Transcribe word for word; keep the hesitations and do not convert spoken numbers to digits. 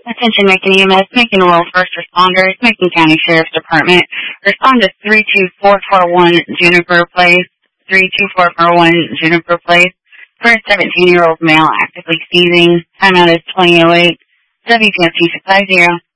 Attention Macon E M S, Macon Rural First Responders, Macon County Sheriff's Department. Respond to three two four four one Juniper Place, three two four four one Juniper Place, for a seventeen-year-old male actively seizing. Timeout is twenty oh eight. W P F T five zero.